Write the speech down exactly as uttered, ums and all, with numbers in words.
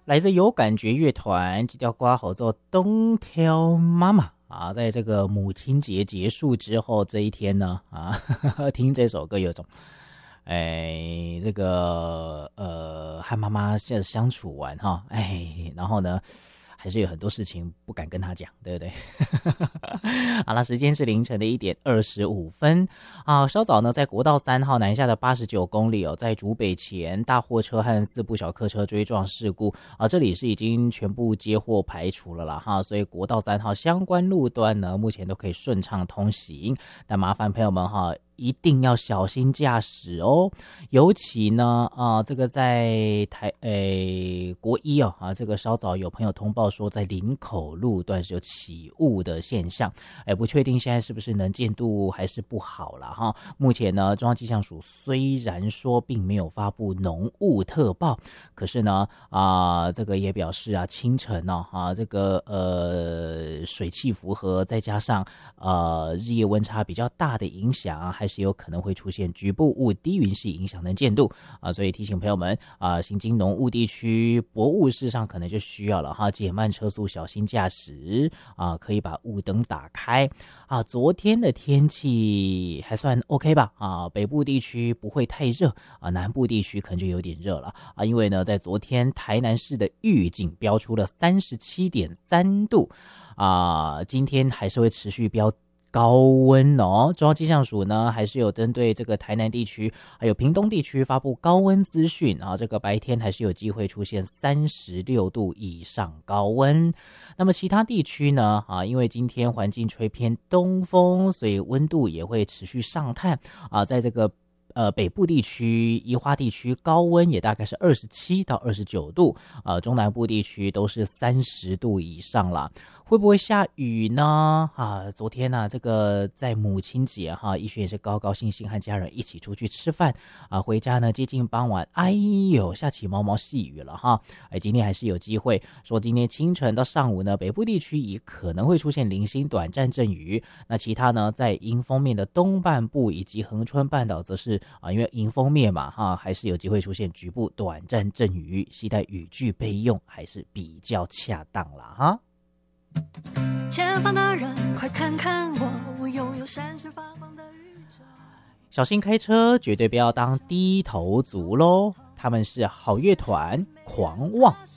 来自有感觉乐团这条歌好做东挑妈妈啊，在这个母亲节结束之后这一天呢啊，呵呵听这首歌有种哎这个呃和妈妈现在相处完哈，哎然后呢还是有很多事情不敢跟他讲，对不对？好了，时间是凌晨的一点二十五分啊。稍早呢，在国道三号南下的八十九公里哦，在竹北前大货车和四部小客车追撞事故啊，这里是已经全部接获排除了啦哈，所以国道三号相关路段呢，目前都可以顺畅通行。但麻烦朋友们哈，一定要小心驾驶哦，尤其呢啊，这个在台诶国一哦啊，这个稍早有朋友通报说，在林口路段是有起雾的现象，哎，不确定现在是不是能见度还是不好了哈。目前呢，中央气象署虽然说并没有发布浓雾特报，可是呢啊，这个也表示啊，清晨呢啊，这个呃水汽符合，再加上呃日夜温差比较大的影响啊，还是有可能会出现局部雾低云系影响能见度啊，所以提醒朋友们啊，行经浓雾地区、薄雾事上可能就需要了哈，减慢车速，小心驾驶啊，可以把雾灯打开啊。昨天的天气还算 OK 吧啊，北部地区不会太热啊，南部地区可能就有点热了啊，因为呢，在昨天台南市的预警标出了三十七点三度啊，今天还是会持续标高温哦，中央气象署呢还是有针对这个台南地区还有屏东地区发布高温资讯啊，这个白天还是有机会出现三十六度以上高温。那么其他地区呢啊，因为今天环境吹偏东风，所以温度也会持续上探啊，在这个呃，北部地区、宜花地区高温也大概是二十七到二十九度，呃，中南部地区都是三十度以上啦。会不会下雨呢？啊，昨天呢、啊，这个在母亲节哈，逸轩也是高高兴兴和家人一起出去吃饭啊，回家呢接近傍晚，哎呦，下起毛毛细雨了哈。哎，今天还是有机会说，今天清晨到上午呢，北部地区也可能会出现零星短暂阵雨。那其他呢，在迎风面的东半部以及恒春半岛，则是啊，因为迎风面嘛哈，还是有机会出现局部短暂阵雨，携带雨具备用还是比较恰当啦哈。前方的人快看看我，我拥有闪闪发光的宇宙。小心开车，绝对不要当低头族咯。他们是好乐团狂妄。